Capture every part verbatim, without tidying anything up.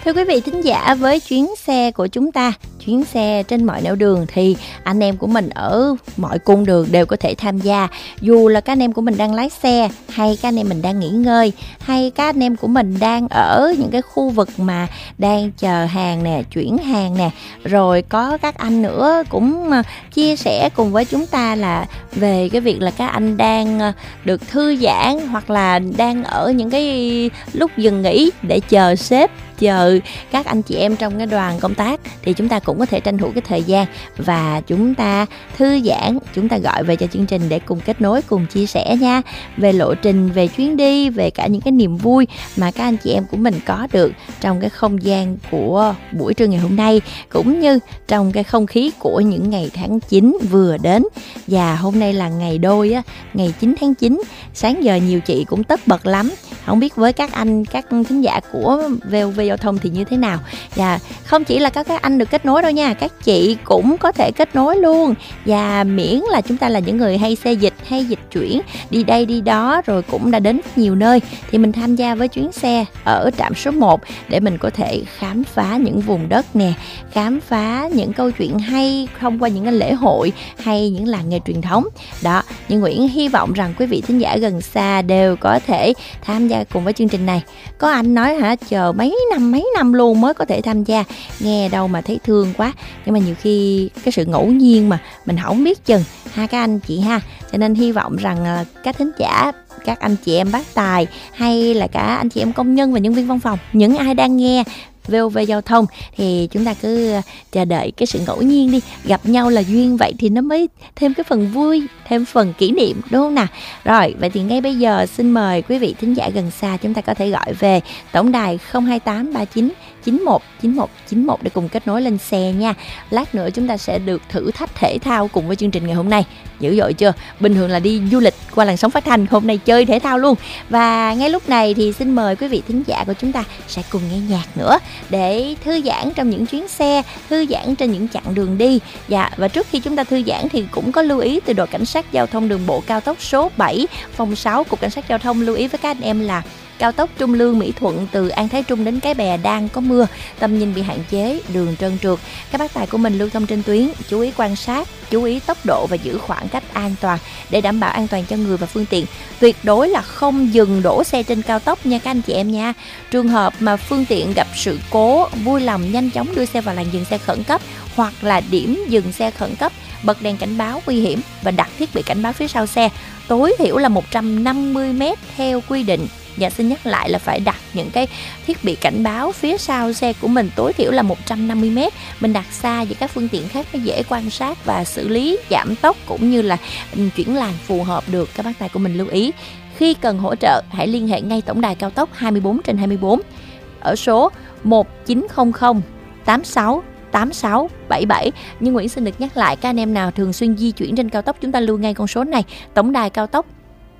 Thưa quý vị thính giả, với chuyến xe của chúng ta, chuyến xe trên mọi nẻo đường thì anh em của mình ở mọi cung đường đều có thể tham gia. Dù là các anh em của mình đang lái xe, hay các anh em mình đang nghỉ ngơi, hay các anh em của mình đang ở những cái khu vực mà đang chờ hàng nè, chuyển hàng nè. Rồi có các anh nữa cũng chia sẻ cùng với chúng ta là về cái việc là các anh đang được thư giãn, hoặc là đang ở những cái lúc dừng nghỉ để chờ sếp, chờ các anh chị em trong cái đoàn công tác, thì chúng ta cũng có thể tranh thủ cái thời gian và chúng ta thư giãn, chúng ta gọi về cho chương trình để cùng kết nối, cùng chia sẻ nha, về lộ trình, về chuyến đi, về cả những cái niềm vui mà các anh chị em của mình có được trong cái không gian của buổi trưa ngày hôm nay, cũng như trong cái không khí của những ngày tháng chín vừa đến. Và hôm nay là ngày đôi á, ngày chín tháng chín, sáng giờ nhiều chị cũng tất bật lắm. Không biết với các anh, các thính giả của vê o vê Giao thông thì như thế nào. Và không chỉ là có các anh được kết nối đâu nha, các chị cũng có thể kết nối luôn. Và miễn là chúng ta là những người hay xe dịch, hay dịch chuyển, đi đây đi đó, rồi cũng đã đến nhiều nơi, thì mình tham gia với chuyến xe ở trạm số một để mình có thể khám phá những vùng đất nè, khám phá những câu chuyện hay thông qua những cái lễ hội hay những làng nghề truyền thống. Đó, Như Nguyễn hy vọng rằng quý vị thính giả gần xa đều có thể tham gia cùng với chương trình này. Có anh nói hả, chờ mấy năm mấy năm luôn mới có thể tham gia, nghe đâu mà thấy thương quá. Nhưng mà nhiều khi cái sự ngẫu nhiên mà mình không biết chừng ha các anh chị ha. Cho nên hy vọng rằng các thính giả, các anh chị em bác tài, hay là cả anh chị em công nhân và nhân viên văn phòng, những ai đang nghe vê o vê Giao thông, thì chúng ta cứ chờ đợi cái sự ngẫu nhiên đi. Gặp nhau là duyên, vậy thì nó mới thêm cái phần vui, thêm phần kỷ niệm, đúng không nào? Rồi, vậy thì ngay bây giờ xin mời quý vị thính giả gần xa, chúng ta có thể gọi về tổng đài không hai tám ba chín chín một chín một chín một để cùng kết nối lên xe nha. Lát nữa chúng ta sẽ được thử thách thể thao cùng với chương trình ngày hôm nay. Dữ dội chưa? Bình thường là đi du lịch qua làn sóng phát thanh, hôm nay chơi thể thao luôn. Và ngay lúc này thì xin mời quý vị thính giả của chúng ta sẽ cùng nghe nhạc nữa, để thư giãn trong những chuyến xe, thư giãn trên những chặng đường đi. Dạ, và trước khi chúng ta thư giãn thì cũng có lưu ý từ đội cảnh sát giao thông đường bộ cao tốc số bảy, phòng sáu, cục cảnh sát giao thông lưu ý với các anh em là cao tốc Trung Lương Mỹ Thuận từ An Thái Trung đến Cái Bè đang có mưa, tầm nhìn bị hạn chế, đường trơn trượt. Các bác tài của mình lưu thông trên tuyến chú ý quan sát, chú ý tốc độ và giữ khoảng cách an toàn để đảm bảo an toàn cho người và phương tiện. Tuyệt đối là không dừng đổ xe trên cao tốc nha các anh chị em nha. Trường hợp mà phương tiện gặp sự cố, vui lòng nhanh chóng đưa xe vào làn dừng xe khẩn cấp hoặc là điểm dừng xe khẩn cấp, bật đèn cảnh báo nguy hiểm và đặt thiết bị cảnh báo phía sau xe, tối thiểu là một trăm năm mươi mét theo quy định. Và xin nhắc lại là phải đặt những cái thiết bị cảnh báo phía sau xe của mình tối thiểu là một trăm năm mươi mét. Mình đặt xa với các phương tiện khác nó dễ quan sát và xử lý, giảm tốc cũng như là chuyển làn phù hợp được. Các bác tài của mình lưu ý, khi cần hỗ trợ hãy liên hệ ngay tổng đài cao tốc hai mươi bốn trên hai mươi bốn ở số một chín không không tám sáu tám sáu bảy bảy. Nhưng Nguyễn xin được nhắc lại, các anh em nào thường xuyên di chuyển trên cao tốc, chúng ta lưu ngay con số này, tổng đài cao tốc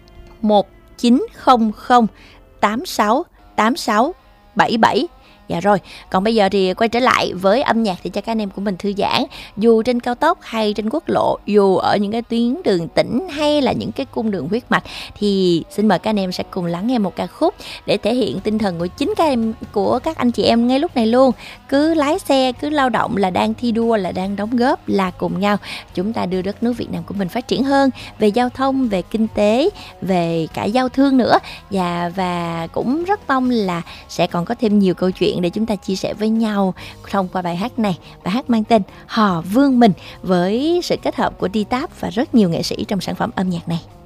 một chín không không tám sáu tám sáu bảy bảy. Dạ rồi, còn bây giờ thì quay trở lại với âm nhạc để cho các anh em của mình thư giãn. Dù trên cao tốc hay trên quốc lộ, dù ở những cái tuyến đường tỉnh hay là những cái cung đường huyết mạch, thì xin mời các anh em sẽ cùng lắng nghe một ca khúc để thể hiện tinh thần của chính các em, của các anh chị em ngay lúc này luôn. Cứ lái xe, cứ lao động là đang thi đua, là đang đóng góp, là cùng nhau chúng ta đưa đất nước Việt Nam của mình phát triển hơn về giao thông, về kinh tế, về cả giao thương nữa. Và, và cũng rất mong là sẽ còn có thêm nhiều câu chuyện để chúng ta chia sẻ với nhau thông qua bài hát này. Bài hát mang tên Hò Vương Mình với sự kết hợp của Đi Táp và rất nhiều nghệ sĩ trong sản phẩm âm nhạc này.